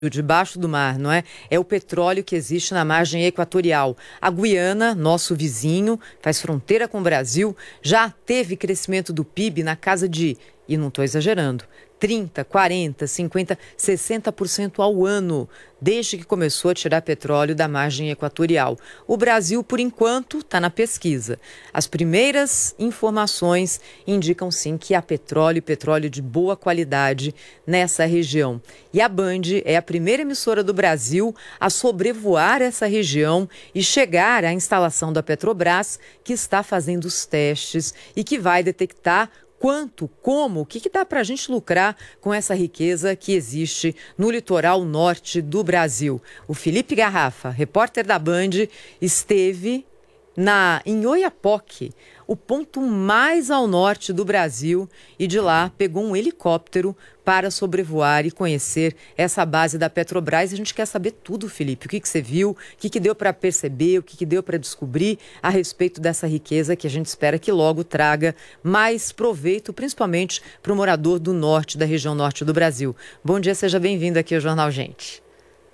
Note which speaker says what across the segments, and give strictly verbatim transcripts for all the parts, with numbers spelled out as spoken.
Speaker 1: debaixo do mar, não é? É o petróleo que existe na margem equatorial. A Guiana, nosso vizinho, faz fronteira com o Brasil, já teve crescimento do P I B na casa de, e não estou exagerando, trinta, quarenta, cinquenta, sessenta por cento ao ano, desde que começou a tirar petróleo da margem equatorial. O Brasil, por enquanto, está na pesquisa. As primeiras informações indicam, sim, que há petróleo e petróleo de boa qualidade nessa região. E a Band é a primeira emissora do Brasil a sobrevoar essa região e chegar à instalação da Petrobras, que está fazendo os testes e que vai detectar quanto, como, o que, que dá para a gente lucrar com essa riqueza que existe no litoral norte do Brasil. O Felipe Garrafa, repórter da Band, esteve na, em Oiapoque, o ponto mais ao norte do Brasil, e de lá pegou um helicóptero para sobrevoar e conhecer essa base da Petrobras. A gente quer saber tudo, Felipe. O que, que você viu, o que, que deu para perceber, o que, que deu para descobrir a respeito dessa riqueza que a gente espera que logo traga mais proveito, principalmente para o morador do norte, da região norte do Brasil. Bom dia, seja bem-vindo aqui ao Jornal Gente.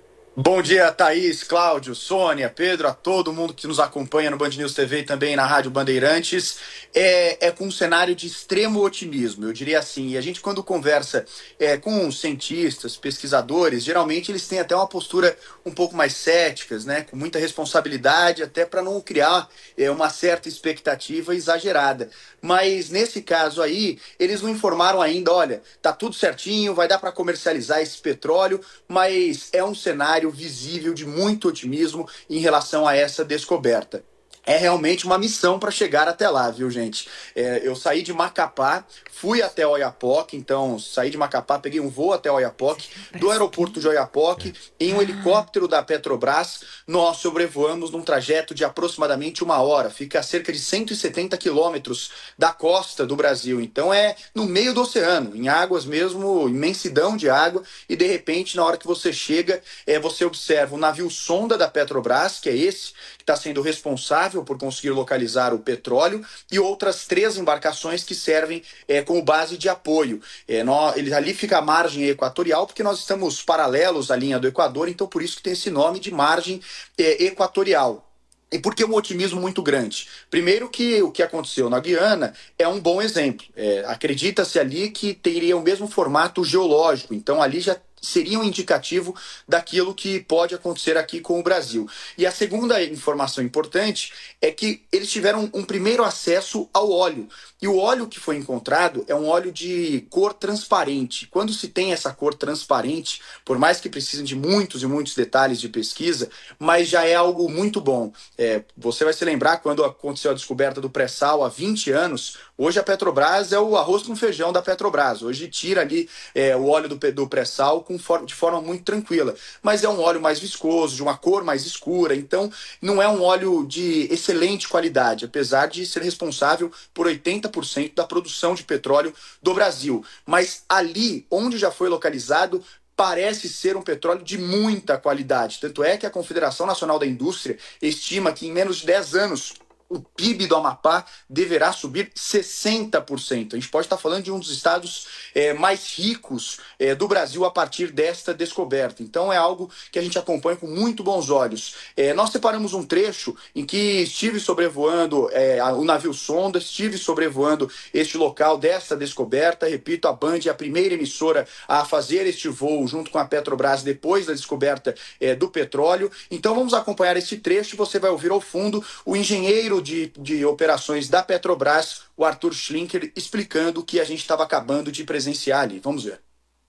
Speaker 2: Bom dia, Thaís, Cláudio, Sônia, Pedro, a todo mundo que nos acompanha no Band News T V e também na Rádio Bandeirantes. É, é com um cenário de extremo otimismo, eu diria assim. E a gente, quando conversa é, com cientistas, pesquisadores, geralmente eles têm até uma postura um pouco mais céticas, né, com muita responsabilidade, até para não criar é, uma certa expectativa exagerada. Mas nesse caso aí, eles não informaram ainda, olha, tá tudo certinho, vai dar para comercializar esse petróleo, mas é um cenário visível de muito otimismo em relação a essa descoberta. É realmente uma missão para chegar até lá, viu, gente? É, eu saí de Macapá, fui até Oiapoque, então saí de Macapá, peguei um voo até Oiapoque, do aeroporto de Oiapoque, em um helicóptero da Petrobras, nós sobrevoamos num trajeto de aproximadamente uma hora, fica a cerca de cento e setenta quilômetros da costa do Brasil, então é no meio do oceano, em águas mesmo, imensidão de água, e de repente, na hora que você chega, é, você observa o navio sonda da Petrobras, que é esse que está sendo responsável por conseguir localizar o petróleo, e outras três embarcações que servem é, como base de apoio. É, nós, ele, ali fica a margem equatorial, porque nós estamos paralelos à linha do Equador, então por isso que tem esse nome de margem é, equatorial. E por que um otimismo muito grande? Primeiro que o que aconteceu na Guiana é um bom exemplo. É, acredita-se ali que teria o mesmo formato geológico, então ali já seria um indicativo daquilo que pode acontecer aqui com o Brasil. E a segunda informação importante é que eles tiveram um primeiro acesso ao óleo. E o óleo que foi encontrado é um óleo de cor transparente. Quando se tem essa cor transparente, por mais que precisem de muitos e muitos detalhes de pesquisa, mas já é algo muito bom. É, você vai se lembrar quando aconteceu a descoberta do pré-sal há vinte anos, hoje a Petrobras é o arroz com feijão da Petrobras. Hoje tira ali é, o óleo do, do pré-sal com for, de forma muito tranquila. Mas é um óleo mais viscoso, de uma cor mais escura, então não é um óleo de excelente qualidade, apesar de ser responsável por oitenta por cento da produção de petróleo do Brasil. Mas ali, onde já foi localizado, parece ser um petróleo de muita qualidade. Tanto é que a Confederação Nacional da Indústria estima que em menos de dez anos o P I B do Amapá deverá subir sessenta por cento. A gente pode estar falando de um dos estados é, mais ricos é, do Brasil a partir desta descoberta. Então é algo que a gente acompanha com muito bons olhos. É, nós separamos um trecho em que estive sobrevoando é, o navio sonda, estive sobrevoando este local desta descoberta. Repito, a Band é a primeira emissora a fazer este voo junto com a Petrobras depois da descoberta é, do petróleo. Então vamos acompanhar este trecho e você vai ouvir ao fundo o engenheiro De, de operações da Petrobras, o Arthur Schlinker, explicando o que a gente estava acabando de presenciar ali. Vamos ver.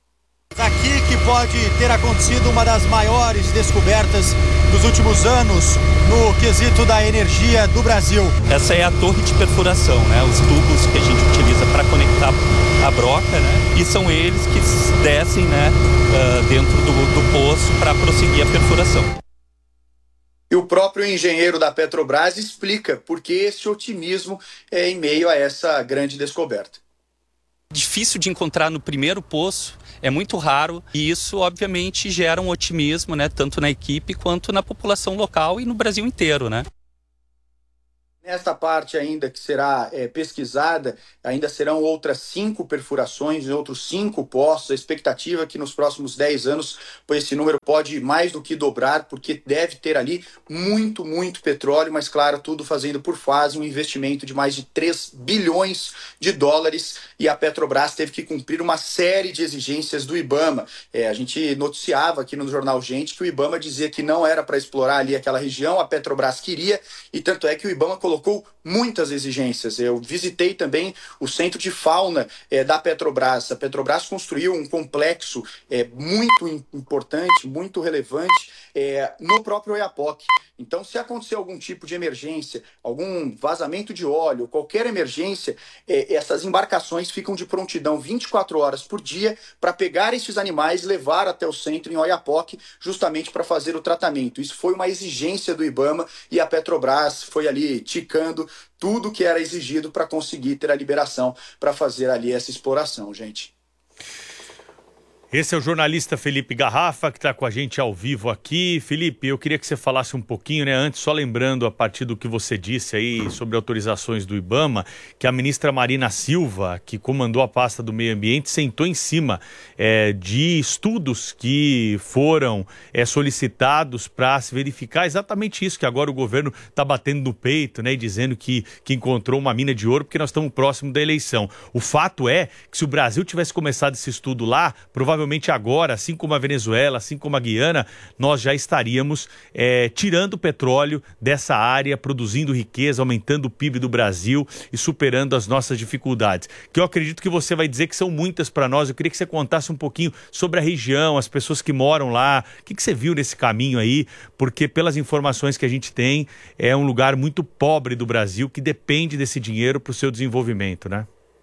Speaker 3: Aqui que pode ter acontecido uma das maiores descobertas dos últimos anos no quesito da energia do Brasil.
Speaker 4: Essa é a torre de perfuração, né? Os tubos que a gente utiliza para conectar a broca, né? E são eles que descem, né, uh, dentro do, do poço para prosseguir a perfuração.
Speaker 2: E o próprio engenheiro da Petrobras explica por que esse otimismo é em meio a essa grande descoberta.
Speaker 4: Difícil de encontrar no primeiro poço, é muito raro e isso obviamente gera um otimismo, né, tanto na equipe quanto na população local e no Brasil inteiro, né?
Speaker 2: Esta parte ainda que será é, pesquisada, ainda serão outras cinco perfurações em outros cinco poços. A expectativa é que nos próximos dez anos, pois esse número pode mais do que dobrar, porque deve ter ali muito, muito petróleo, mas claro, tudo fazendo por fase um investimento de mais de três bilhões de dólares, e a Petrobras teve que cumprir uma série de exigências do IBAMA. É, a gente noticiava aqui no Jornal Gente que o IBAMA dizia que não era para explorar ali aquela região, a Petrobras queria, e tanto é que o IBAMA colocou colocou muitas exigências. Eu visitei também o centro de fauna é, da Petrobras. A Petrobras construiu um complexo é, muito importante, muito relevante é, no próprio Oiapoque. Então, se acontecer algum tipo de emergência, algum vazamento de óleo, qualquer emergência, é, essas embarcações ficam de prontidão vinte e quatro horas por dia para pegar esses animais e levar até o centro em Oiapoque, justamente para fazer o tratamento. Isso foi uma exigência do IBAMA e a Petrobras foi ali ticando tudo que era exigido para conseguir ter a liberação para fazer ali essa exploração, gente.
Speaker 5: Esse é o jornalista Felipe Garrafa, que está com a gente ao vivo aqui. Felipe, eu queria que você falasse um pouquinho, né, antes, só lembrando a partir do que você disse aí sobre autorizações do IBAMA, que a ministra Marina Silva, que comandou a pasta do meio ambiente, sentou em cima é, de estudos que foram é, solicitados para se verificar exatamente isso, que agora o governo está batendo no peito, né, e dizendo que, que encontrou uma mina de ouro, porque nós estamos próximo da eleição. O fato é que se o Brasil tivesse começado esse estudo lá, provavelmente Provavelmente agora, assim como a Venezuela, assim como a Guiana, nós já estaríamos é, tirando petróleo dessa área, produzindo riqueza, aumentando o P I B do Brasil e superando as nossas dificuldades. Que eu acredito que você vai dizer que são muitas para nós. Eu queria que você contasse um pouquinho sobre a região, as pessoas que moram lá. O que, que você viu nesse caminho aí? Porque pelas informações que a gente tem, é um lugar muito pobre do Brasil que depende desse dinheiro para o seu desenvolvimento, né?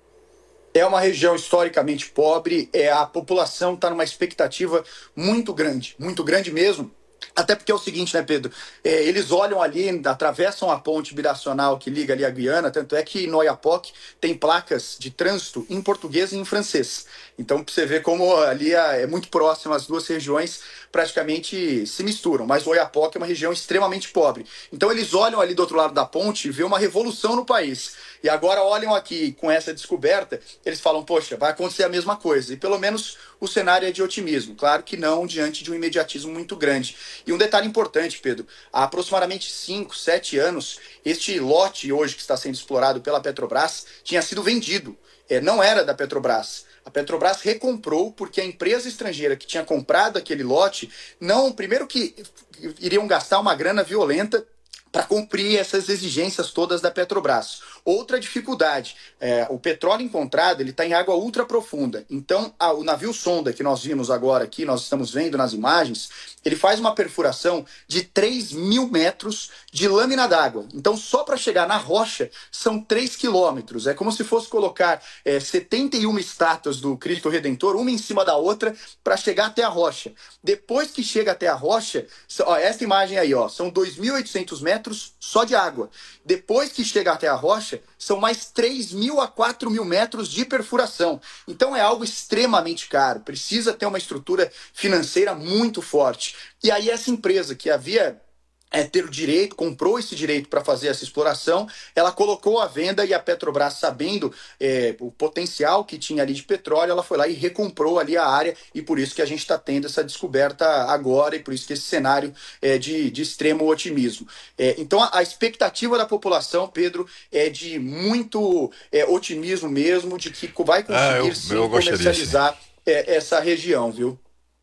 Speaker 2: É uma região historicamente pobre, é, a população está numa expectativa muito grande, muito grande mesmo. Até porque é o seguinte, né, Pedro? É, eles olham ali, atravessam a ponte binacional que liga ali a Guiana, tanto é que no Oiapoque tem placas de trânsito em português e em francês. Então, pra você ver como ali é muito próximo, as duas regiões praticamente se misturam. Mas o Oiapoque é uma região extremamente pobre. Então, eles olham ali do outro lado da ponte e vê uma revolução no país. E agora olham aqui com essa descoberta, eles falam, poxa, vai acontecer a mesma coisa. E pelo menos o cenário é de otimismo. Claro que não diante de um imediatismo muito grande. E um detalhe importante, Pedro, há aproximadamente cinco, sete anos, este lote hoje que está sendo explorado pela Petrobras tinha sido vendido. É, não era da Petrobras. A Petrobras recomprou porque a empresa estrangeira que tinha comprado aquele lote, não, primeiro que iriam gastar uma grana violenta para cumprir essas exigências todas da Petrobras. Outra dificuldade, é, o petróleo encontrado ele está em água ultra profunda. Então, a, o navio sonda que nós vimos agora aqui, nós estamos vendo nas imagens, ele faz uma perfuração de três mil metros de lâmina d'água. Então, só para chegar na rocha, são três quilômetros. É como se fosse colocar é, setenta e uma estátuas do Cristo Redentor, uma em cima da outra, para chegar até a rocha. Depois que chega até a rocha, ó, essa imagem aí, ó, são dois mil e oitocentos metros só de água. Depois que chega até a rocha, são mais três mil a quatro mil metros de perfuração. Então é algo extremamente caro, precisa ter uma estrutura financeira muito forte. E aí essa empresa que havia é, ter o direito, comprou esse direito para fazer essa exploração, ela colocou à venda e a Petrobras, sabendo é, o potencial que tinha ali de petróleo, ela foi lá e recomprou ali a área, e por isso que a gente está tendo essa descoberta agora, e por isso que esse cenário é de, de extremo otimismo. É, então a, a expectativa da população, Pedro, é de muito é, otimismo mesmo, de que vai conseguir ah, eu, sim eu comercializar é, essa região, viu?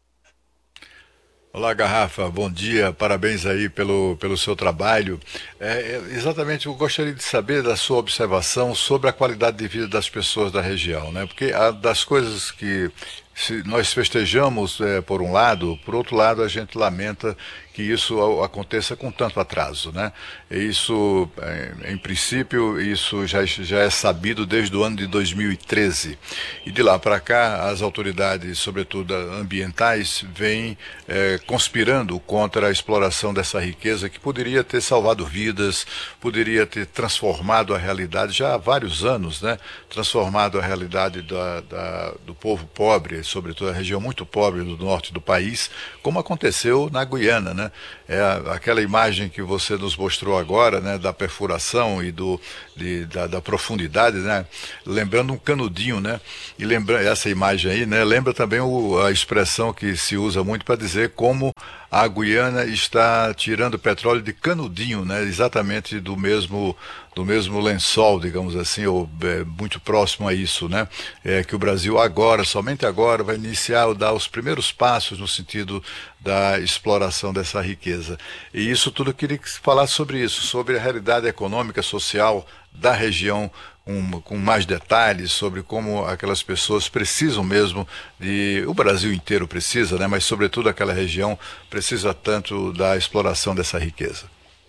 Speaker 6: Olá, Garrafa, bom dia, parabéns aí pelo, pelo seu trabalho. É, exatamente, eu gostaria de saber da sua observação sobre a qualidade de vida das pessoas da região, né? Porque a, das coisas que se nós festejamos é, por um lado, por outro lado a gente lamenta que isso aconteça com tanto atraso, né? Isso, em princípio, isso já, já é sabido desde o ano de dois mil e treze. E de lá para cá, as autoridades, sobretudo ambientais, vêm é, conspirando contra a exploração dessa riqueza que poderia ter salvado vidas, poderia ter transformado a realidade, já há vários anos, né? Transformado a realidade da, da, do povo pobre sobretudo a região muito pobre do norte do país, como aconteceu na Guiana, né? É aquela imagem que você nos mostrou agora, né, da perfuração e do, de, da, da profundidade, né? Lembrando um canudinho, né? E lembra, essa imagem aí, né, lembra também o, a expressão que se usa muito para dizer como a Guiana está tirando petróleo de canudinho, né? Exatamente do mesmo, do mesmo lençol, digamos assim, ou é, muito próximo a isso, né? É que o Brasil agora, somente agora, vai iniciar a dar os primeiros passos no sentido da exploração dessa riqueza. E isso tudo eu queria falar sobre isso, sobre a realidade econômica, social da região, Um, com mais detalhes sobre como aquelas pessoas precisam mesmo de, o Brasil inteiro precisa, né, mas sobretudo aquela região precisa tanto da exploração dessa riqueza.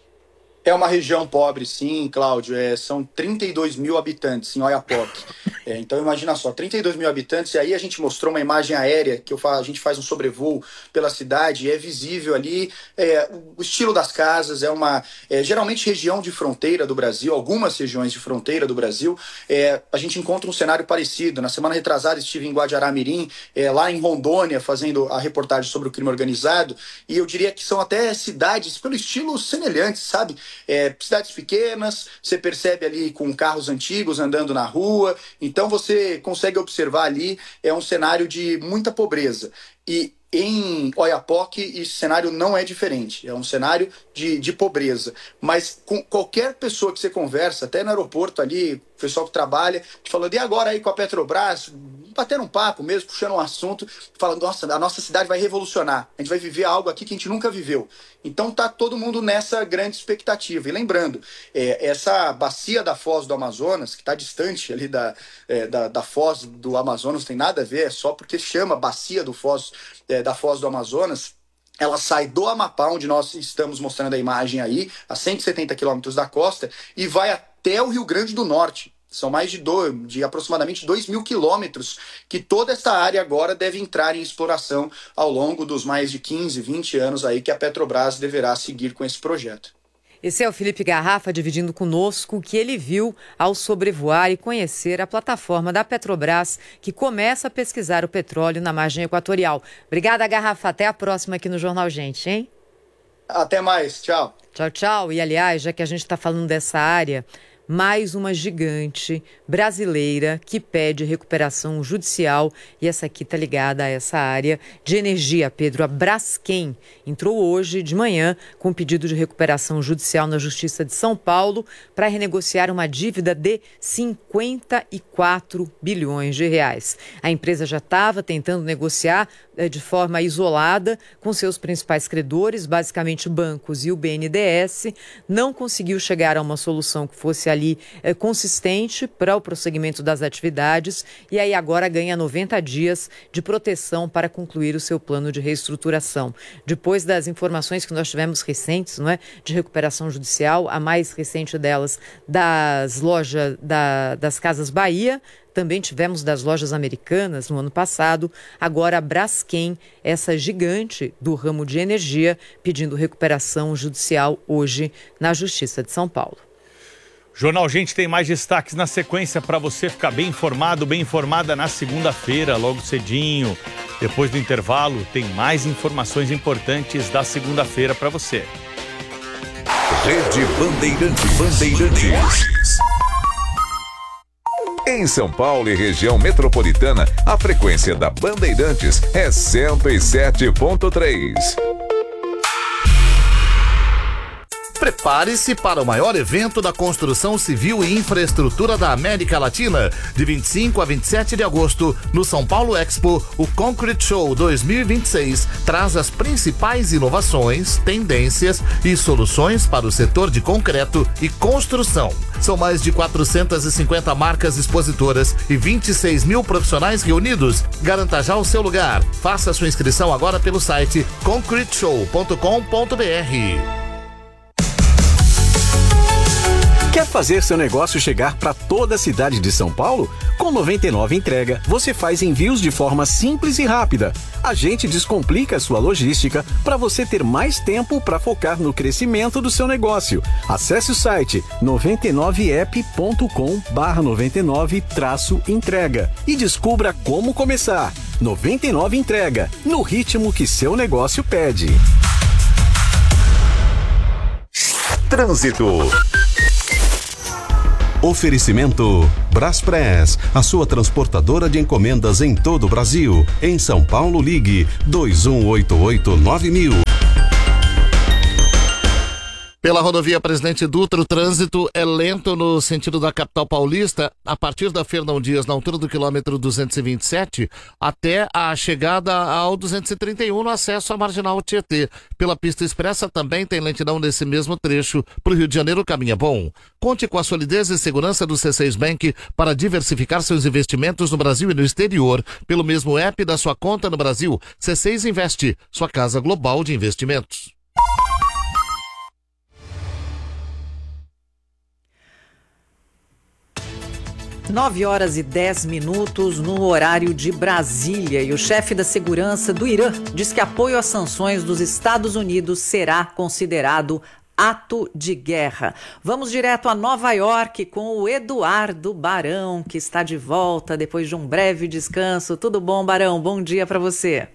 Speaker 2: É uma região pobre, sim, Cláudio. É, são trinta e dois mil habitantes em Oiapoque. É, então imagina só, trinta e dois mil habitantes, e aí a gente mostrou uma imagem aérea, que eu fa- a gente faz um sobrevoo pela cidade, e é visível ali é, o estilo das casas, é uma é, geralmente região de fronteira do Brasil, algumas regiões de fronteira do Brasil, é, a gente encontra um cenário parecido. Na semana retrasada estive em Guajará-Mirim, é, lá em Rondônia, fazendo a reportagem sobre o crime organizado, e eu diria que são até cidades pelo estilo semelhantes, sabe? É, cidades pequenas, você percebe ali com carros antigos andando na rua, então você consegue observar ali, é um cenário de muita pobreza. E em Oiapoque, esse cenário não é diferente, é um cenário de, de pobreza. Mas com qualquer pessoa que você conversa, até no aeroporto ali, o pessoal que trabalha, falando, e agora aí com a Petrobras, batendo um papo mesmo, puxando um assunto, falando, nossa, a nossa cidade vai revolucionar, a gente vai viver algo aqui que a gente nunca viveu. Então tá todo mundo nessa grande expectativa. E lembrando, é, essa bacia da Foz do Amazonas, que está distante ali da, é, da, da Foz do Amazonas, não tem nada a ver, é só porque chama bacia do Foz, é, da Foz do Amazonas, ela sai do Amapá, onde nós estamos mostrando a imagem aí, a cento e setenta quilômetros da costa, e vai até o Rio Grande do Norte. São mais de, do, de aproximadamente dois mil quilômetros que toda essa área agora deve entrar em exploração ao longo dos mais de quinze, vinte anos aí que a Petrobras deverá seguir com esse projeto.
Speaker 1: Esse é o Felipe Garrafa dividindo conosco o que ele viu ao sobrevoar e conhecer a plataforma da Petrobras, que começa a pesquisar o petróleo na margem equatorial. Obrigada, Garrafa. Até a próxima aqui no Jornal Gente, hein?
Speaker 2: Até mais. Tchau.
Speaker 1: Tchau, tchau. E, aliás, já que a gente está falando dessa área, mais uma gigante brasileira que pede recuperação judicial, e essa aqui está ligada a essa área de energia, Pedro. A Braskem entrou hoje de manhã com um pedido de recuperação judicial na Justiça de São Paulo para renegociar uma dívida de cinquenta e quatro bilhões de reais. A empresa já estava tentando negociar eh, de forma isolada com seus principais credores, basicamente bancos e o B N D E S, não conseguiu chegar a uma solução que fosse ali é, consistente para o prosseguimento das atividades, e aí agora ganha noventa dias de proteção para concluir o seu plano de reestruturação. Depois das informações que nós tivemos recentes, não é, de recuperação judicial, a mais recente delas das lojas da, das Casas Bahia, também tivemos das lojas americanas no ano passado, agora a Braskem, essa gigante do ramo de energia, pedindo recuperação judicial hoje na Justiça de São Paulo.
Speaker 5: Jornal Gente tem mais destaques na sequência para você ficar bem informado, bem informada na segunda-feira, logo cedinho. Depois do intervalo, tem mais informações importantes da segunda-feira para você.
Speaker 7: Rede Bandeirante Bandeirantes. Em São Paulo e região metropolitana, a frequência da Bandeirantes é cento e sete ponto três.
Speaker 8: Prepare-se para o maior evento da construção civil e infraestrutura da América Latina. De vinte e cinco a vinte e sete de agosto, no São Paulo Expo, o Concrete Show dois mil e vinte e seis traz as principais inovações, tendências e soluções para o setor de concreto e construção. São mais de quatrocentas e cinquenta marcas expositoras e vinte e seis mil profissionais reunidos. Garanta já o seu lugar. Faça sua inscrição agora pelo site concrete show ponto com ponto b r.
Speaker 9: Quer fazer seu negócio chegar para toda a cidade de São Paulo? Com noventa e nove Entrega, você faz envios de forma simples e rápida. A gente descomplica a sua logística para você ter mais tempo para focar no crescimento do seu negócio. Acesse o site noventa e nove app ponto com barra noventa e nove traço entrega e descubra como começar. noventa e nove entrega, no ritmo que seu negócio pede.
Speaker 7: Trânsito.
Speaker 10: Oferecimento Braspress, a sua transportadora de encomendas em todo o Brasil. Em São Paulo, ligue dois um oito oito nove mil.
Speaker 8: Pela rodovia Presidente Dutra, o trânsito é lento no sentido da capital paulista, a partir da Fernão Dias, na altura do quilômetro duzentos e vinte e sete, até a chegada ao duzentos e trinta e um, no acesso à Marginal Tietê. Pela pista expressa também tem lentidão nesse mesmo trecho. Para o Rio de Janeiro, o caminho é bom. Conte com a solidez e segurança do C seis Bank para diversificar seus investimentos no Brasil e no exterior. Pelo mesmo app da sua conta no Brasil, C seis Investe, sua casa global de investimentos.
Speaker 11: nove horas e dez minutos no horário de Brasília, e o chefe da segurança do Irã diz que apoio às sanções dos Estados Unidos será considerado ato de guerra. Vamos direto a Nova York com o Eduardo Barão, que está de volta depois de um breve descanso. Tudo bom, Barão? Bom dia para você.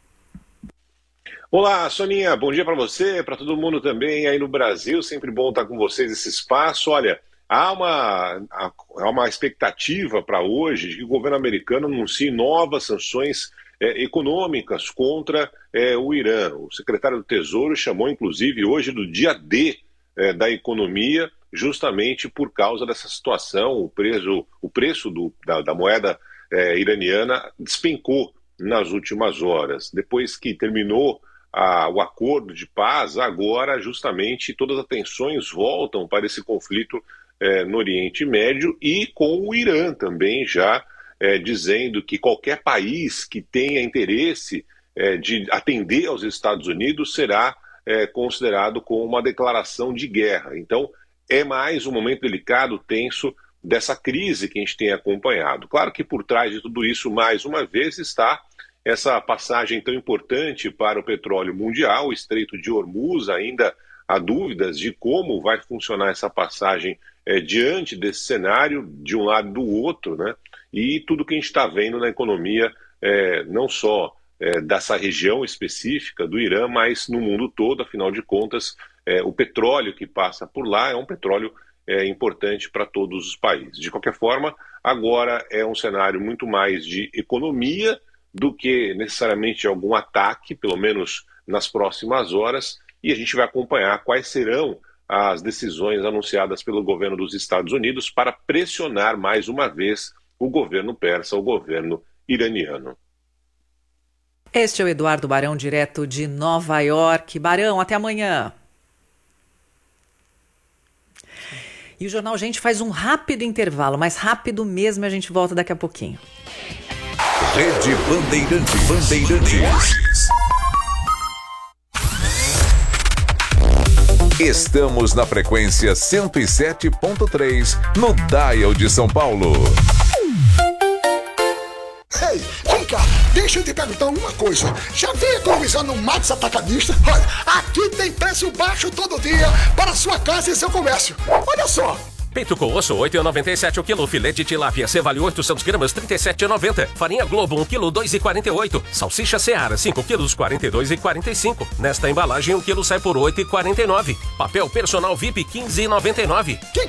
Speaker 12: Olá, Soninha. Bom dia para você, para todo mundo também aí no Brasil. Sempre bom estar com vocês nesse espaço. Olha, há uma, há uma expectativa para hoje de que o governo americano anuncie novas sanções é, econômicas contra é, o Irã. O secretário do Tesouro chamou, inclusive, hoje do dia D é, da economia, justamente por causa dessa situação. O preço, o preço do, da, da moeda é, iraniana despencou nas últimas horas. Depois que terminou a, o acordo de paz, agora justamente todas as atenções voltam para esse conflito É, no Oriente Médio, e com o Irã também já é, dizendo que qualquer país que tenha interesse é, de atender aos Estados Unidos será é, considerado como uma declaração de guerra. Então é mais um momento delicado, tenso, dessa crise que a gente tem acompanhado. Claro que por trás de tudo isso, mais uma vez, está essa passagem tão importante para o petróleo mundial, o Estreito de Hormuz. Ainda há dúvidas de como vai funcionar essa passagem É, diante desse cenário, de um lado e do outro, né? E tudo que a gente está vendo na economia, é, não só é, dessa região específica do Irã, mas no mundo todo. Afinal de contas, é, o petróleo que passa por lá é um petróleo é, importante para todos os países. De qualquer forma, agora é um cenário muito mais de economia do que necessariamente algum ataque, pelo menos nas próximas horas, e a gente vai acompanhar quais serão as decisões anunciadas pelo governo dos Estados Unidos para pressionar mais uma vez o governo persa, o governo iraniano.
Speaker 11: Este é o Eduardo Barão, direto de Nova York. Barão, até amanhã. E o Jornal Gente faz um rápido intervalo, mas rápido mesmo, a gente volta daqui a pouquinho.
Speaker 7: Rede Bandeirantes. Bandeirantes. Estamos na frequência cento e sete ponto três, no Dial de São Paulo.
Speaker 13: Ei, vem cá, deixa eu te perguntar uma coisa. Já veio economizar no Max Atacadista? Olha, aqui tem preço baixo todo dia para sua casa e seu comércio. Olha só.
Speaker 14: Peito com osso, oito reais e noventa e sete o quilo. Filé de tilápia Cevale oitocentos gramas, trinta e sete reais e noventa centavos. Farinha Globo, um quilo, dois reais e quarenta e oito centavos. Salsicha Seara, cinco quilos, quarenta e dois reais e quarenta e cinco centavos. Nesta embalagem, um quilo sai por oito reais e quarenta e nove centavos. Papel personal V I P, quinze reais e noventa e nove centavos.